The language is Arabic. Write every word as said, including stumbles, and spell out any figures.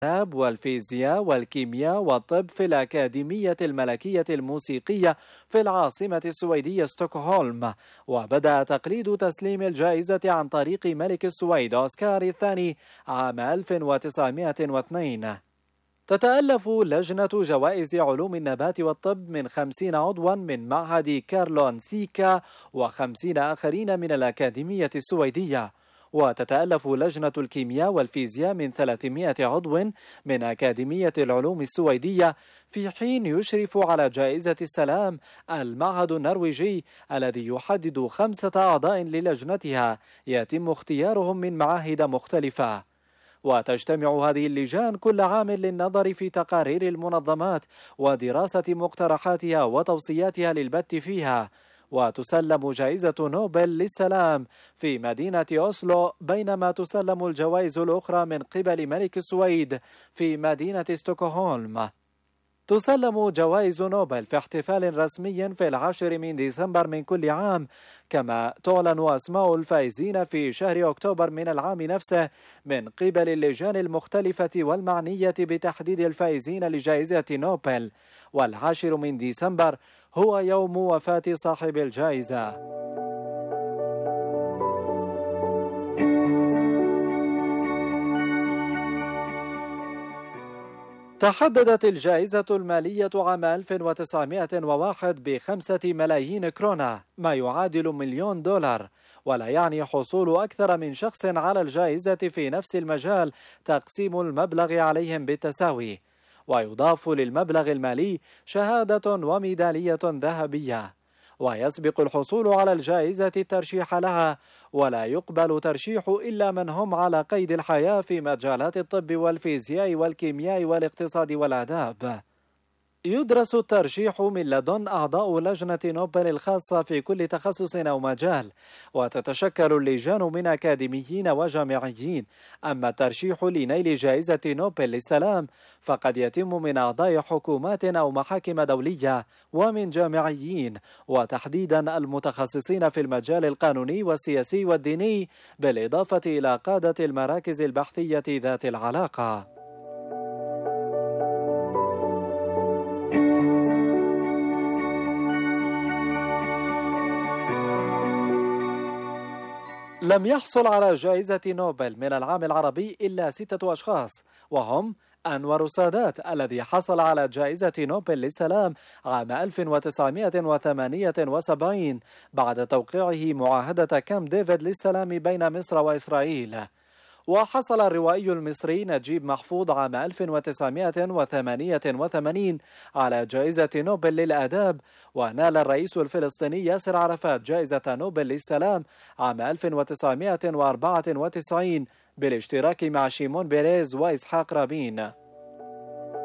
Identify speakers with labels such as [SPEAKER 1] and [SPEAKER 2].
[SPEAKER 1] والفيزياء والكيمياء والطب في الأكاديمية الملكية الموسيقية في العاصمة السويدية ستوكهولم، وبدأ تقليد تسليم الجائزة عن طريق ملك السويد أوسكار الثاني عام ألف وتسعمائة واثنين. تتألف لجنة جوائز علوم النبات والطب من خمسين عضوا من معهد كارلون سيكا وخمسين آخرين من الأكاديمية السويدية، وتتألف لجنة الكيمياء والفيزياء من ثلاثمائة عضو من أكاديمية العلوم السويدية، في حين يشرف على جائزة السلام المعهد النرويجي الذي يحدد خمسة أعضاء للجنتها يتم اختيارهم من معاهد مختلفة. وتجتمع هذه اللجان كل عام للنظر في تقارير المنظمات ودراسة مقترحاتها وتوصياتها للبت فيها، وتسلم جائزة نوبل للسلام في مدينة أوسلو، بينما تسلم الجوائز الأخرى من قبل ملك السويد في مدينة ستوكهولم. تسلم جوائز نوبل في احتفال رسمي في العاشر من ديسمبر من كل عام، كما تعلن أسماء الفائزين في شهر أكتوبر من العام نفسه من قبل اللجان المختلفة والمعنية بتحديد الفائزين لجائزة نوبل، والعاشر من ديسمبر هو يوم وفاة صاحب الجائزة. تحددت الجائزة المالية عام ألف وتسعمائة وواحد بخمسة ملايين كرونة، ما يعادل مليون دولار، ولا يعني حصول أكثر من شخص على الجائزة في نفس المجال تقسيم المبلغ عليهم بالتساوي، ويضاف للمبلغ المالي شهادة وميدالية ذهبية. ويسبق الحصول على الجائزة الترشيح لها، ولا يقبل ترشيح إلا من هم على قيد الحياة في مجالات الطب والفيزياء والكيمياء والاقتصاد والآداب. يدرس الترشيح من لدن أعضاء لجنة نوبل الخاصة في كل تخصص أو مجال، وتتشكل اللجان من أكاديميين وجامعيين. أما الترشيح لنيل جائزة نوبل للسلام فقد يتم من أعضاء حكومات أو محاكم دولية ومن جامعيين، وتحديدا المتخصصين في المجال القانوني والسياسي والديني، بالإضافة إلى قادة المراكز البحثية ذات العلاقة. لم يحصل على جائزة نوبل من العام العربي إلا ستة أشخاص، وهم أنور السادات الذي حصل على جائزة نوبل للسلام عام ألف وتسعمائة وثمانية وسبعين بعد توقيعه معاهدة كامب ديفيد للسلام بين مصر وإسرائيل. وحصل الروائي المصري نجيب محفوظ عام ألف وتسعمائة وثمانية وثمانين على جائزة نوبل للآداب، ونال الرئيس الفلسطيني ياسر عرفات جائزة نوبل للسلام عام ألف وتسعمائة وأربعة وتسعين بالاشتراك مع شيمون بيريز وإسحاق رابين.